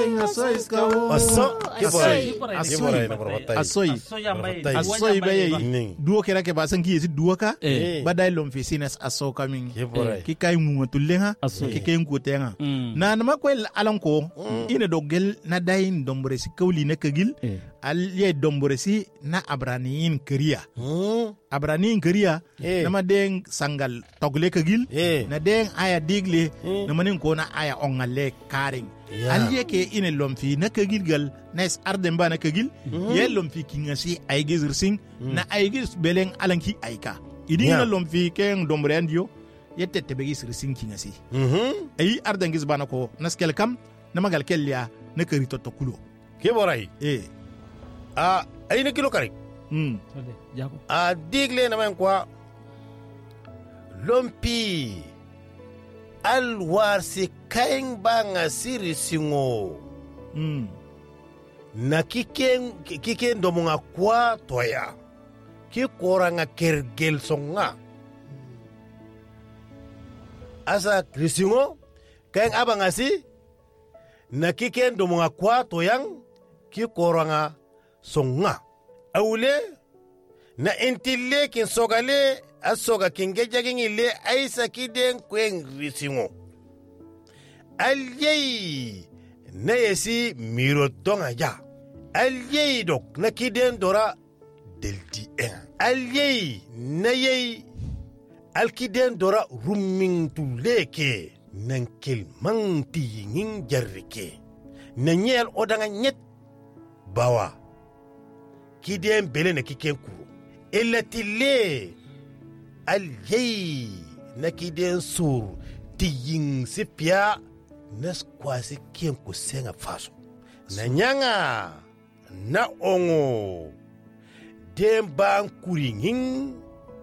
Asoy baye duo kera ke basan ki duo ka badai lom fisines aso coming ki kay mu tulenga ki kay ngutenga na ma ko alanko ina dogel na dayin dombore si kawli na kagil al ye dombore si na abraniin kriya na ma den sangal togle kagil na den aya digle na manin ko na aya ongale karing al ye ke ina lom fi na kagil gal nes arden ba na kagil ye lom fi kingasi ay gizir sing na ay giz beleng alanki ayka idin na lom fi ken dombore andio yette tebe gizir sing kingasi ay arden giz bana ko naskel kam na magal kelya na karito tokulo ke boray ay na kilo karik digle na man kwa lompi alwar si kain banga siri singo na kiken domunga kwa toya ki koranga kergel songa asa krisingo kain abanga si na kiken domunga kwa toyang ki koranga songa awule na intille kin sogale asoga kinge jagingile aisa kiden kwen risingo alyei na yesi mirotonga ya alyei dok na kiden dora delti en alyei na yei alkiden dora rumming tuleke nankil mangti yingin jarrike na nyel odanga nyet bawa kiden bele na kiken kuru elatile alyei na kiden sur tiyin sipia nas kwasi kien ko senga faso na nyanga na ongo demba kuringin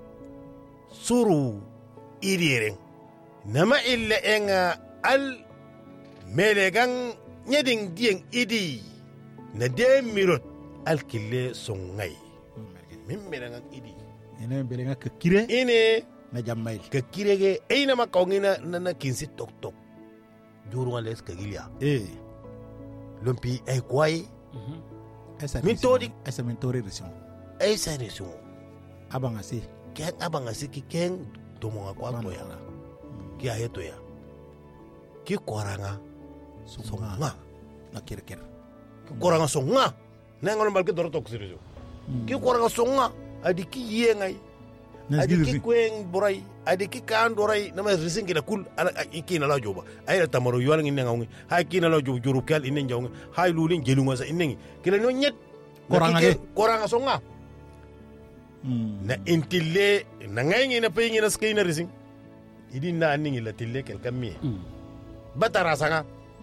suru iriren nama illa enga al melegan nyeding dien idi na de mirot al kille songai min melengan idi ene belenga kire ine na jammay kirege ina makongina na kinsi tok tok jurunga les kagilia lompi ay kwai min tori resion ay sa resion abangasi ki ken domonga kwa toya ki ayeto ya ki koranga songa na kirker koranga songa na ngol balke dorotok sirjo ki koranga songa adiki yengai adiki kwen boray adiki kan doray nama risingi la kul ala ikina la joba ay tamaro yola ngi ngangi hay kina la jobu juru kal inen jawngi hay lulin gelunga sa inen kila no nyet koranga songa na intille na ngai na pay ngi na skina rising idin na aningi la tille kel kammi batara sanga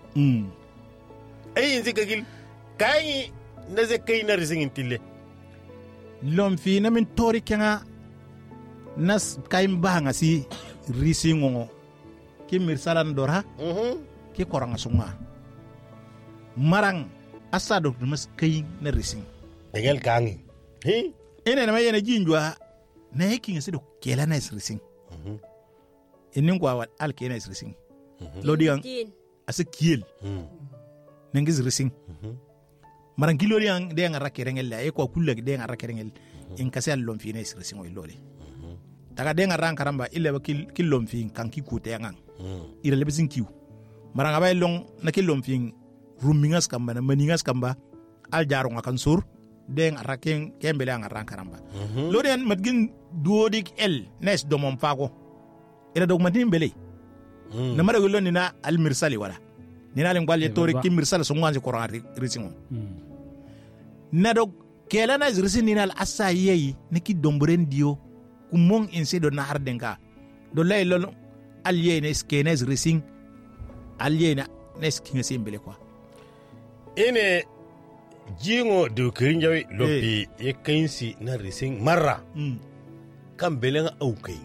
ay inzi kagil kay na ze kay na rising intille lom fi na min tori kenga nas kaim banga si risingo ki mirsalan dora ki koranga sunga marang asado mas kay na rising degel kangi ene na mayena jinjwa na yeki ngasido kela na rising inin kwa wat al kena rising lodiang asekiel nangis rising marang kiloriang de ngara kerengel la e ko kulle de ngara kerengel in kasel lom fi nes rising o lole taga de ngara karamba ille ba kil lom fi kan ki kute ngang ire le bisin kiu marang abay long na kil lom fi rumingas kamba na maningas kamba al jaro ngakan sur de ngara ken kembele ngara karamba lodian madgin duodik el nes domom fago ire dog matin bele na mara gulo ni na al mirsali wala ni na len gwalye tori ki mirsal so ngwanzi ko rising nadok kela na zirsin ninal asa yeyi neki dombren dio kumong inse do na ardenka do lay lolo alye ne skenes rising alye na neskinga simbele kwa ene jingo do kirinjawi lopi e kainsi na rising marra kam belenga aukai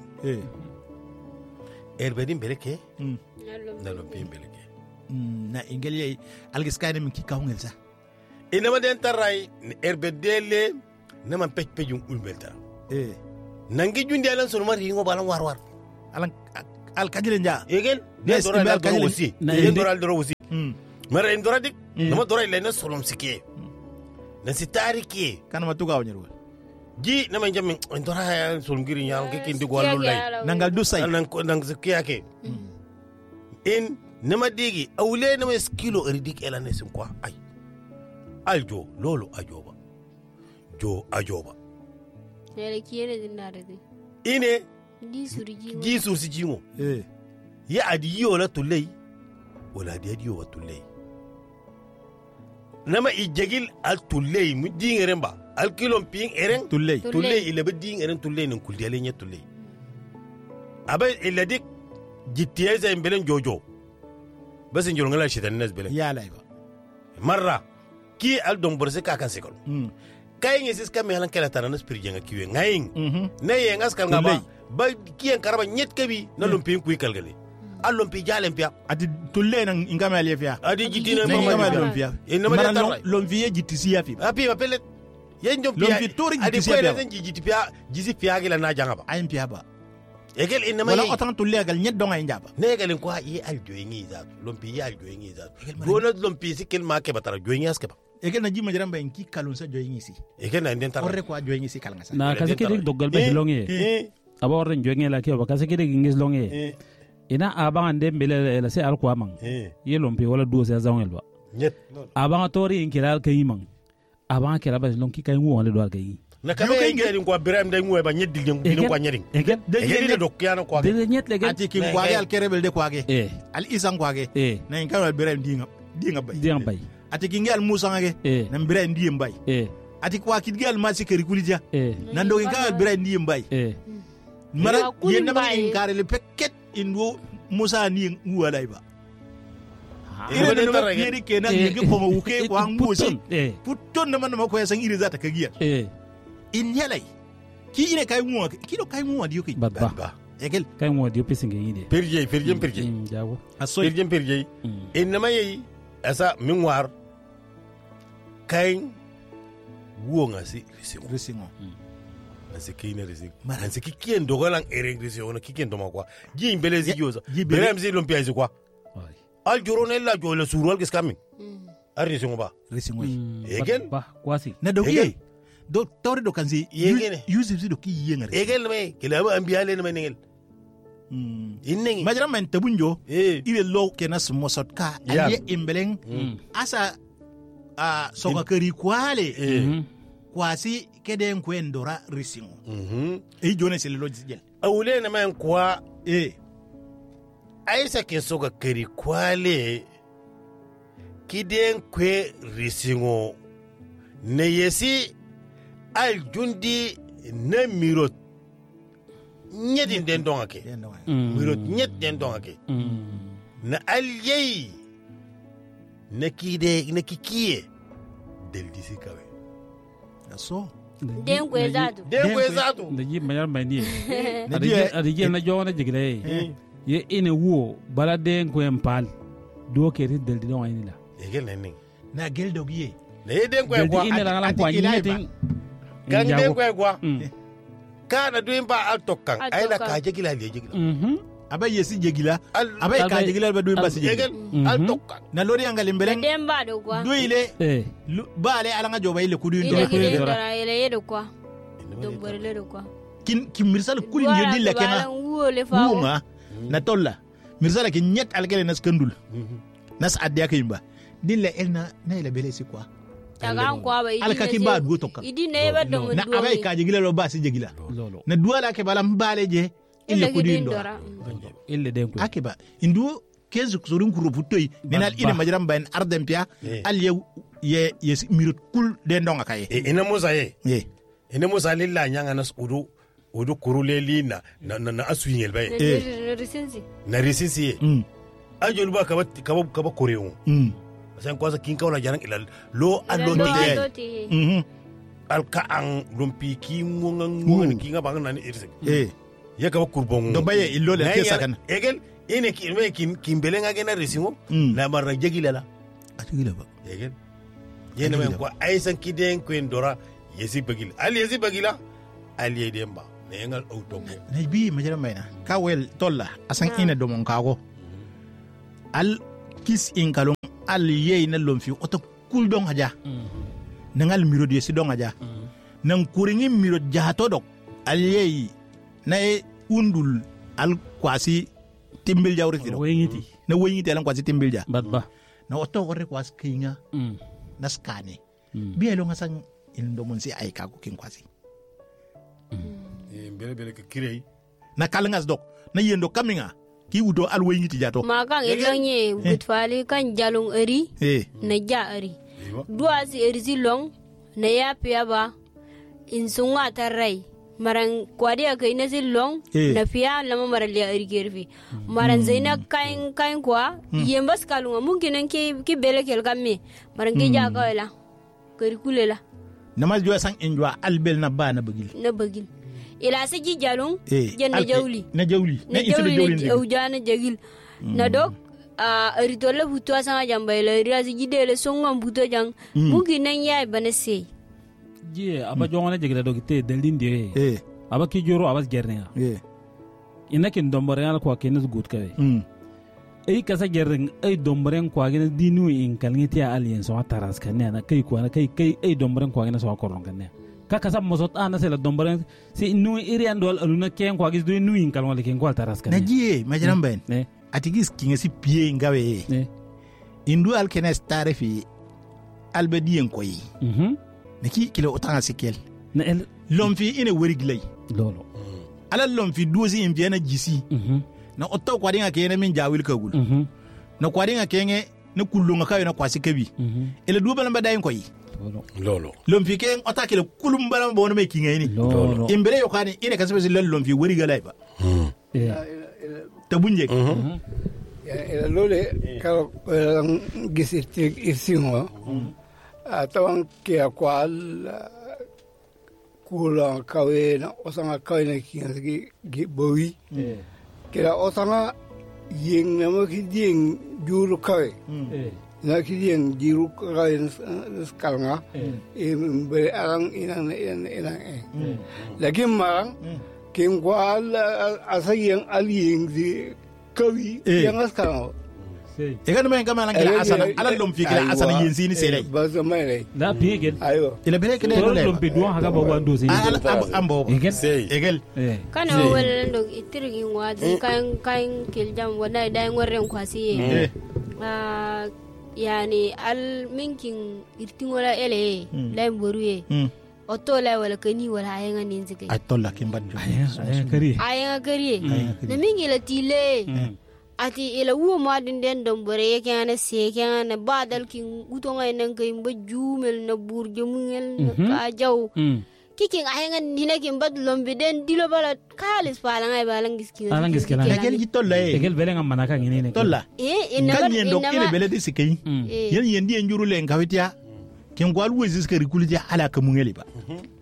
erbedin beleke na lopi beleke na ingeliye algiskane min ki kawngel sa inama den taray erbedele nama pejum ulbelta nangi jundi alan sunu mari ngo balan war alan al kajile nja egel de doral doro wosi mara en doradik nama dora ile na solom sike na sitari ke kana matuga wanyarwa ji na man jamin dora ya solom girin ya ke kin digo wallo lay nangal du sai nang sikiya ke in nama digi awle nama kilo ridik ela ne sin kwa ay aljo lolo ajoba ajoba ne kiyene dinare de ine ji sursi jingo ya adiyo la tulay wala adiyo wa tulay nama ijagil al tulay mu dingeren ba al kilom ping eren tulay ile ba dingeren tulay nin kuldele nya tulay aba illa dik jittiyeza imbelen jojo basin jolo ngala shitan nas belen ya layba marra ki al don borse ka kan sekol kay ngi sis kam yalan kala tananas pirjenga kiwe ngayin ne ye ngas kan ngaba ba kiyen karaba nyet kabi na lumpin kuy kalgale al lumpi jalen pia adi tulle nan ingama ali fia adi jitina ingama lumpia inama lumpi jiti siya fi api ba pelet yen jom pia lumpi tori jiti siya adi jiti pia jisi pia gila na janga ba ayin pia ba egel inama wala otan tulle gal nyet donga njaba ne gal ko yi al joyingi za lumpi ya al joyingi za gona lumpi sikil ma ke batara joyingi aske ba egel na jima jaramba en ki kalon sa joyingi si egel na den tar orre ko joyingi si kalanga sa na kase kede doggal ba hilonge aba orre joyingi la ke ba kase kede ngis longe ina abanga ndembele la se al ko amang ye lumpi wala do se zawngel ba nyet abanga tori in kilal kayimang abanga kela ba lonki kay ngu wala do al kay na kame ngeri ko biram day ngwe ba nyeddi ngum ko nyering egel do kyano ko de nyet le ati kin ko al kerebel de ko age al isan ko age na kan al biram dinga bay ati kin al musa age na biram di mbay ati ko akid gal ma sikeri kulija nan do kan al biram di mbay mara yenna ma in kare le peket inwo musa ni wala ba ire de tar yeri kenan yegi ko wuke ko an musi putton na man ma ko yasan iri zata kagiya in yalay ki ine kay mo ki do kay mo diyo ki badba egel kay mo diyo pisinge yide perje jago aso perje inma yi asa minwar kay wonga si risingo asi kine rising maran si kien dogolan eregrisi ona kien doma kwa ji mbelezi yoza berem zi lompia zi kwa al jorone la jole surwal gis kamin arisingo ba risingo egel ba kwasi na do do tawre do kanzi yusuf do ki yengare egel me kila ba ambiale ne menengel innengi majra men tabunjo ibe lo kenas mosot ka ali imbeleng asa soka kari kwale kwasi keden kwendora risingo e jone sele lo jel awule ne men kwa aisa ke soka kari kwale kiden kwe risingo ne yesi al jundi ne mirot nyedin den donga ke mirot nyet den donga ke na al yei ne kikiye del disi kawe so den kwezatu da ji mayar mani adije na jona jigre ye ine wo bala den ko empal do ke del di donga ni la egel nen na gel dogiye ne den ko kwa ine la ngala kwa nyetin gang den ko kwa kana duin ba al tokkan ay la ka jegila le jegila abay yesi jegila abay ka jegila ba duin ba si jegila al tokkan na lori angal mbeleng den ba do kwa duile ba le ala nga joba ile kudu ndo ile yedo kwa do borele do kwa kin mirsal kulin yo dilla kena wuma na tolla mirsal ki nyet algele nas kandul nas adya kayimba dilla elna na ile belesi kwa taga kwa ba alka ki ba du tokka idi ne ba do na abay ka jegila lo ba si jegila na duala ke balam bale je ile kudu ndora ile den ko akiba indu kezu kuzorin kuruputoy nenal ine majram bayn ardempia al ye mirut kul den donga kaye ina musa ina musa lilla nyanga nas udu kurule lina na asuyel bay na risinsi ajol ba kaba korewo san ko sa kin kawla jaran ilal lo allo te al ka an lumpi ki ngongan ki nga bang nan irse ya kaba kurbon do baye illo le ke sakan egel ine ki me kin belenga gena risingo na marra jegila la atugila ba egel yene men ko aysan kiden ko ndora yesi bagila ali yesi bagila ali yedemba ne ngal auto ne bi majara mayna ka wel tolla asan ina do mon kago al kis in kalon al yey na lomfi oto kul dong aja nangal miro de si dong aja nang kuringi miro jato dok al yey na undul al kwasi timbil jawri ti na weyiti alan kwasi timbil ja badba na oto gore kwas kinga na skane bielo ngasang indo monsi ay ka ko kin kwasi bele ke kirei na kalangas dok na yendo kaminga ki udo al weyiti jato makan ilonye butfali kan jalung eri na ja eri duasi eri silong na yapia ba insunga tarai maran kwadi akai na silong na fiya lama maralia eri kerfi maran zaina kain kwa yembas kalunga mungkin ki bele kel kamme maran ki ja ka ela kerikulela namal jwa sang injwa albel na ba na bagil ila sa ji jalung jen na jawli na isu na jawli au jana jagil na dok ritola butwa sanga jambayla ria si jidele songa buto jang mungkin nan yaay banase je aba jongana jegla dogite dalin de aba ki joro aba gernga inakin dombare al ko kenes gut kawe ay kasa gerring ay dombaren ko agena dinu in kalngiti alien so taras kanne na kai ko na kai ay dombaren ko agena so koron kanne kaka mosot ana sela dombaren si nu irian dol aluna ken ko agis do nu in kalwala ken ko taras kanne naji majaram ben atigis kinga si pie ngawe indu al kenes tarefi albedien koyi naki kilo otanga sikel na el lomfi ine weriglay lolo ala lomfi dozi in biena jisi na otto kwadinga kene min jawil kagul na kwadinga kenge na kullunga kayo na kwasi kabi ele dubala mbadayin koyi lolo lomfi ken ota kile kulum bala bono me kinga ini imbere yokani ine kasebe zil lomfi werigalay ba tabunje lole ka gisiti isingo atawang kia kwal kula kawe na osanga kawe na kinga gi bowi kira osanga yeng nama kiding juru kawe na kiding juru kawe skalanga bere arang inang lagi marang king kwal asa yeng aliyeng di kawi yang skalanga egan men kama lan kila asana ala lomfi kila asana yensi ni sele bazamale la pigel ayo ila bere kene no le lompi do haga ba wando se ambo egel kana wala ndo itirgi ngwadi kan kil jam wala dai ngorren kwasi yani al minkin irtingola ele lay boruye oto la wala kani wala ayanga ninzike atolla kimbadjo ayanga kari na mingi la tile ati ila uwo madin den dombore yake ana seke ana badal kin utonga nan kay mba jumel na burje mungel na kajaw kiking ayenga nina kin bad lombe den dilo bala kalis pala ngai balang giskina egel jitolla egel belenga manaka ngine tolla kan yendo ine bele disikay yen yendi enjuru le ngawitia kin gwal wezis ka rikuliti ala ka mungeli ba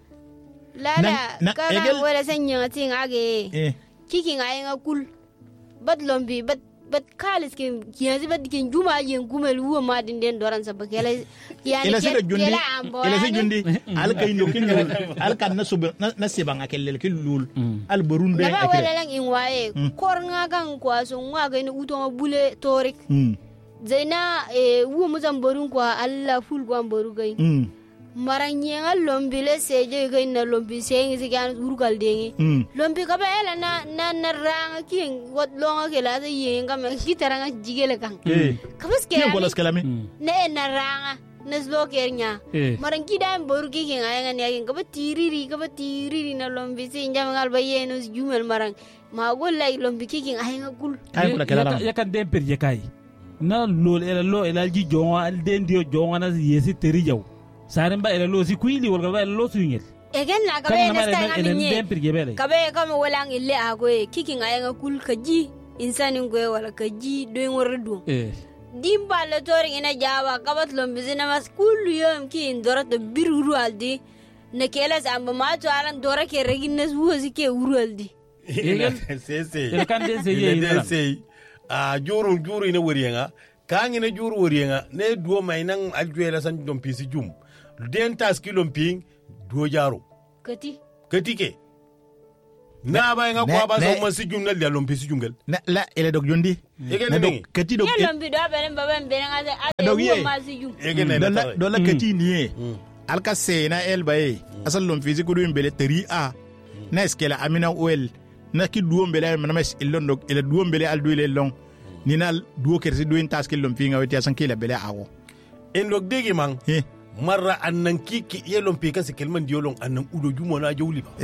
lala kana wala sanya tin age kiking ayenga kul bad lombi bad kalis ke kiyazi bad ken juma yen kumel wo madin den doran sabakela yani ila se jundi al kay ndokin al kan na sub na sebanga kellel kilul al burunde akere na wala lang inwaye kornga gang kwaso ngwa ga ni uto bule torik zaina wo muzam borun kwa alla ful kwa boru gai maranyenga lombi le seje gai na lombi sengi sigan urgal dengi lombi ka ba ela na ranga king wat longa ke la yenga me kitaranga jigele kan kabas ke na ranga naslo kernya marangi dam boru ke king ayanga ne king ka tiriri na lombi se njam ngal ba yenus jumel marang ma gol lay lombi ke king ayanga kul ya kan dem per yekai na lol ela ji jonga al den dio jonga na yesi teri jaw saren ba ela lo si kuili wala ba ela lo suingel egen na kabe na sta ngaminye kabe kama wala ngile agoe kiki ngaya kul kaji insani ngoe wala kaji do ngordu dimba le tori ina jawa kabat lombizina mas kullu yom ki indora to biruru aldi na kelas amba ma to alan dora ke reginnes wozi ke uraldi egen se kan den se ye juru ina woriyenga kangi na juru woriyenga ne duo mai nan aljuela san dom pisi jum den tas kilom ping duo jaro kati ke na ba nga kwa ba so man si jumna le lompi si jungal la ele dog jondi na dog kati dog ya lompi do benen baba benen ade wo ma si jum do la kati ni alka se na el baye asal lompi si kudu mbele teri a na eskela amina oil na ki duo mbele na mes ilon dog ele duo mbele al duile long ni na duo kersi duo taske lompi nga weti asan kila bele awo en dog degi mang marra annan ki ye lompi kan se kelman diolong annan udo jumo na jawli ba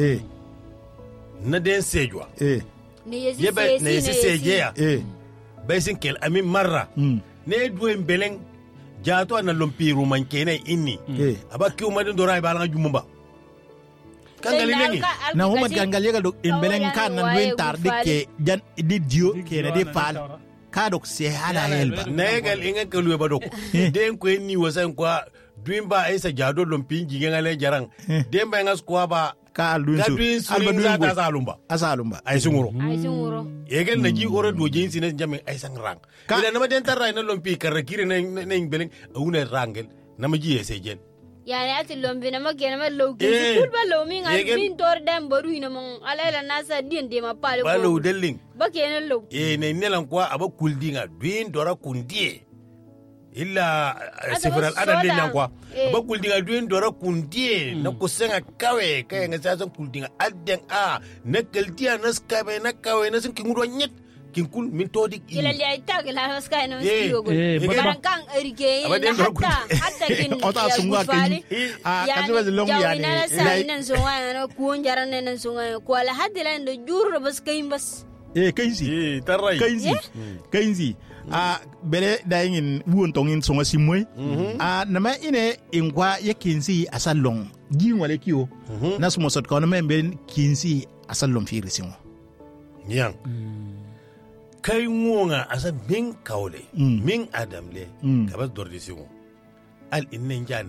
na den sejwa ne yesi seje ya bai sin kel amin marra ne duo mbeleng jato na lompi ruman kene inni aba ki umma den dorai bala jumba kangali nengi na homa kangali ga do mbeleng kan nan wen tar dikke jan di dio kene di fal ka dok se hala helba negal inga kalu ba dok den ko ni wasan kwa duimba isa jado lompi jinga le jarang demba ngas kwa ba ka alduin alba asalumba ay sunguro yegel na ji ora do jinsi na jamme ay sang rang ila nama den tarra na lompi karakire na beleng awuna rangel nama ji ese jen yani ati lombi na magena ma lowki kul ba lowmi ngal min tor dam baru ina mon ala nasa dien de ma pale ko balo delling bakena low ne nelan kwa aba kuldinga duin dora kundie illa several ada linya kwa aba kuldinga duin dora kundie na kusenga kawe kaya ngasa kuldinga adden a na kaltia na skabe na kawe na sin kingudo nyet kinkul min todi ila li tag la ska no skiyo go barangkang erike hatta kin ota sunga kin kazuwa long yani nan sunga no kuon jaran nan sunga ko la hadila ndo jurro bas kayin bas kainzi tarai kainzi bele dayin wuon tongin sunga simoy nama ine ingwa ya kinzi asalong jinwale kiyo nasmo sot kono membe kinzi asalong firisingo yang kai ngonga asa min kawle min adamle kabas dordisigo al innen jana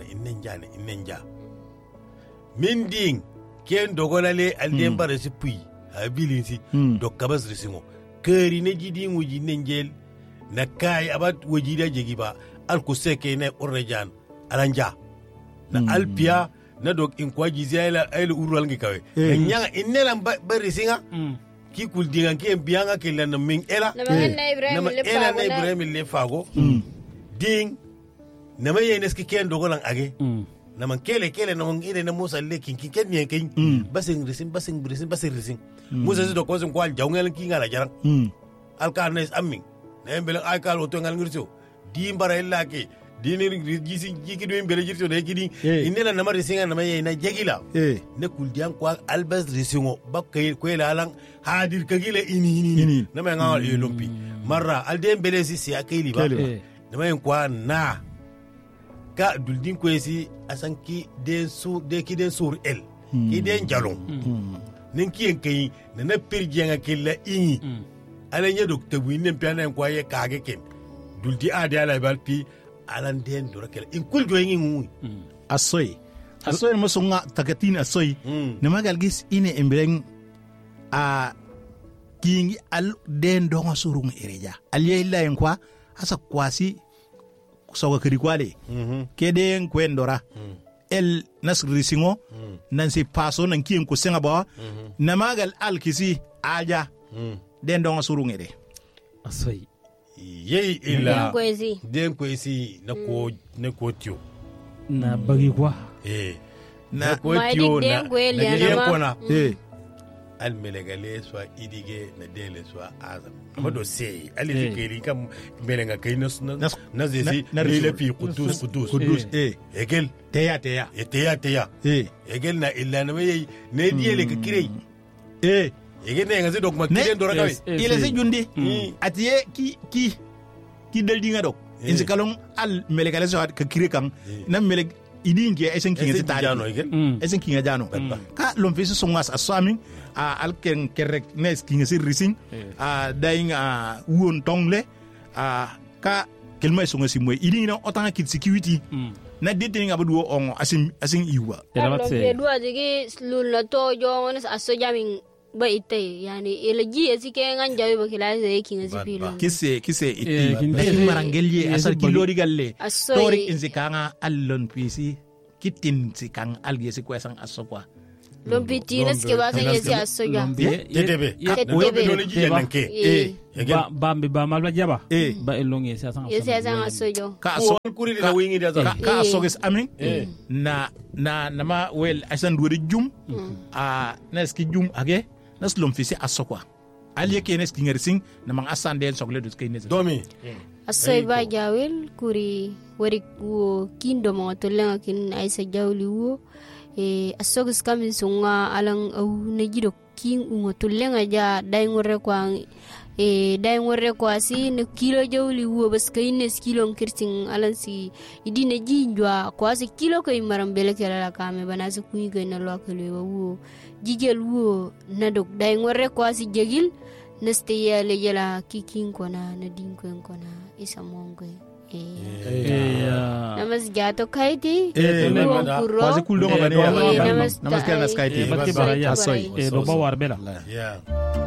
min ding ken dogolale al dem bare si pui abilinsi do kabas risigo keri ne jidi nguji nenjel na kai abat wajida jegiba al ko seke ne orrejan alanja na alpia na dok in kwaji zela ay urul ngi kawe nyanga innela bare singa ki kul dingan ki bianga ke lan min ela na Ibrahim le fago ding na ma yenes ki ken dogolan age na man kele na mon ide na Musa le kin ken yen kin basing risin Musa do ko sun kwal jawngel ki ngala jarang al karnes ammi na mbele ay kal o to ngal ngirso di mbara illa ke dini gisi jiki do mbele jirto de kidi inela na mari singa na maye na jegila ne kul dian kwa albas risingo bakkay ko lalang hadir kagila ini na ma ngal e lompi marra alde mbele si akili ba na mayen kwa na ka duldin ko si asanki den su de ki den sur el ki den jalon nin ki en kay na pirjenga killa ini ala nya dokta bu nen piana ko ye kage ken duldi ade ala balpi alan den dora kala in kul joyi ngi asoy mo songa takatin asoy ne magal gis ine embreng a kingi al den donga surung ereja aliye illa en kwa asa kwasi soga kiri kwale keden kwendora el nasri singo nan si paso nan kien ko senga ba na magal al kisi aja den donga surung ere asoy yei ila den kwesi na ko tio na bagi kwa na ko tio na ko na al melegale so idige na dele so azam amado sei ali zikiri kam melenga kainos na zesi le fi qudus egel teya egel na illa na yei ne diele ka kirei egel ne ngazi dok makire ndora kawe ile se jundi atiye ki daldi nga dok inzi kalon al melegale so ka kire kan na meleg idinge esen kinga tari esen kinga jano ka lom fi so ngas asami al ken kerek nes kinga sir rising daing won tongle ka kelma so ngasi moy idinga otanga kit security na detin nga badu on asin iwa ke do digi lul na to jo on aso jamin ba ite yani eleji asike ngan jawi ba kila se kinga sipilo kise ite daing marangelye asar kilori galle tori inzikanga allon pisi kitin sikang algie si kwesang asokwa lombi tinas ke ba kan yesi asoja tebe dole ji nanke bambi ba malba jaba ba elong yesi asanga asojo ka so kuri da wingi da ka asogis amin na ma wel asan duwari jum a neski jum age nas lomfisi asokwa aliye ke neski ngersing na mang asan del sogle dus kay nes domi asoy ba jawel kuri wari wo kindo mo to lenga kin ay sa jawli wo asogis kamin sunga alang au negido king ungo to lenga ja dai ngore kwa dai ngore kwa si ne kilo jawli wo bas kay nes kilo kirsing alan si idine jinjwa kwa si kilo kay marambele kala kame bana su kuyi kay na lokale wo jigel wo na dok dai ngore kwa si jegil neste yale yala kikin kona na dinkwen kona isa mongo namas gato kaiti quasi kullo ngane namas kana skaiti bakki baraya asoy do bawar bela yeah